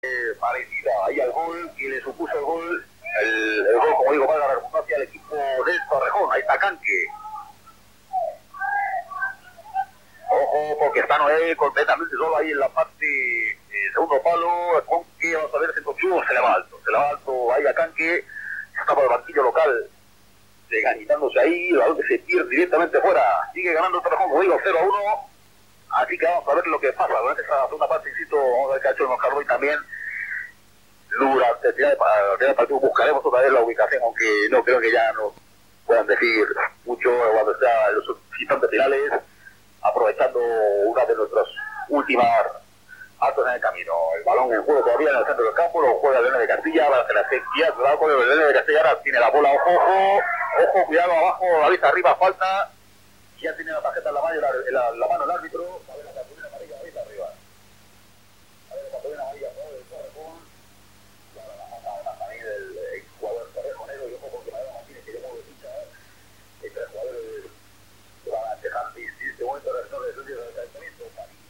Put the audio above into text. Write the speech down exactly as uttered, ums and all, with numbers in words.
eh, parecida ahí al gol y le supuso el gol, el, el gol, como digo, para la redundancia al equipo del Torrejón. Ahí está Canque. Ojo, porque está Noé completamente solo ahí en la parte eh, segundo palo. Con que vamos a ver, se cogió, se le va alto, se le va alto ahí a Canque. Está por el banquillo local, agitándose ahí, el balón que se pierde directamente fuera. Sigue ganando el Torrejón, como digo, cero a uno. Así que vamos a ver lo que pasa durante esa segunda parte, insisto, vamos a ver qué ha hecho el Carlos y también durante el final del partido buscaremos otra vez la ubicación, aunque no creo que ya nos puedan decir mucho cuando sea en los instantes finales, aprovechando una de nuestras últimas actos en el camino. El balón en juego todavía en el centro del campo, lo juega el Leones de Castilla, va a hacer la sequía, cuidado con el Leones de Castilla, ahora tiene la bola, ojo, ojo, ojo, cuidado abajo, la vista arriba, falta. Ya tiene la tarjeta en la mano, la, la, la mano el árbitro.